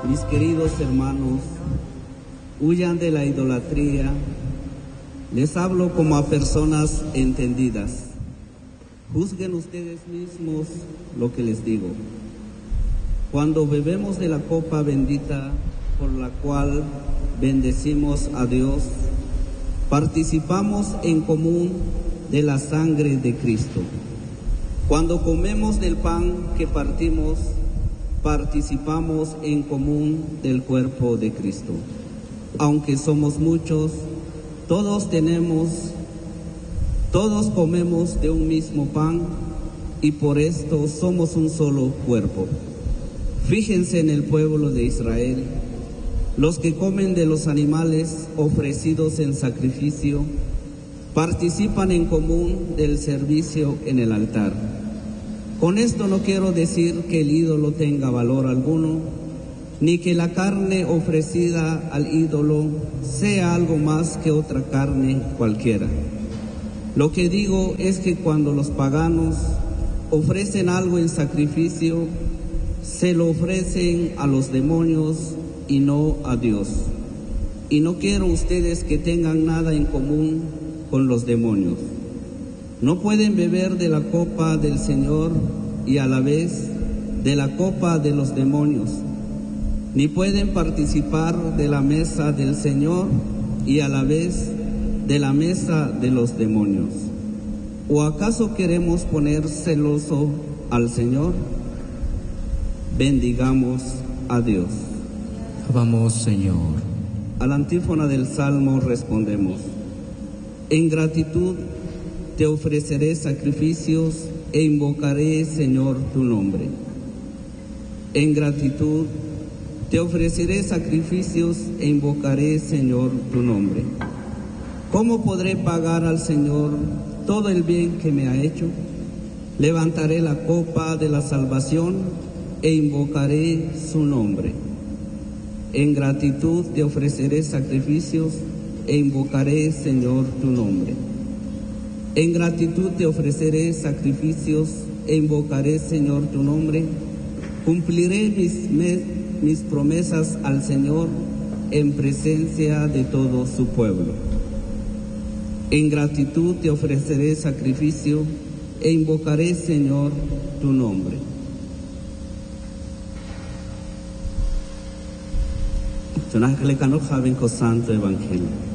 Mis queridos hermanos, huyan de la idolatría. Les hablo como a personas entendidas. Juzguen ustedes mismos lo que les digo. Cuando bebemos de la copa bendita por la cual bendecimos a Dios, participamos en común de la sangre de Cristo. Cuando comemos del pan que partimos, participamos en común del cuerpo de Cristo. Aunque somos muchos, todos comemos de un mismo pan y por esto somos un solo cuerpo. Fíjense en el pueblo de Israel. Los que comen de los animales ofrecidos en sacrificio participan en común del servicio en el altar. Con esto no quiero decir que el ídolo tenga valor alguno, ni que la carne ofrecida al ídolo sea algo más que otra carne cualquiera. Lo que digo es que cuando los paganos ofrecen algo en sacrificio, se lo ofrecen a los demonios y no a Dios. Y no quiero ustedes que tengan nada en común con los demonios. No pueden beber de la copa del Señor y a la vez de la copa de los demonios, ni pueden participar de la mesa del Señor y a la vez de la mesa de los demonios. ¿O acaso queremos poner celoso al Señor? Bendigamos a Dios. Vamos, Señor. A la antífona del Salmo respondemos: en gratitud te ofreceré sacrificios e invocaré, Señor, tu nombre. En gratitud te ofreceré sacrificios e invocaré, Señor, tu nombre. ¿Cómo podré pagar al Señor todo el bien que me ha hecho? Levantaré la copa de la salvación e invocaré su nombre. En gratitud te ofreceré sacrificios e invocaré, Señor, tu nombre. En gratitud te ofreceré sacrificios e invocaré, Señor, tu nombre. Cumpliré mis promesas al Señor en presencia de todo su pueblo. En gratitud te ofreceré sacrificio e invocaré, Señor, tu nombre. Santo Evangelio.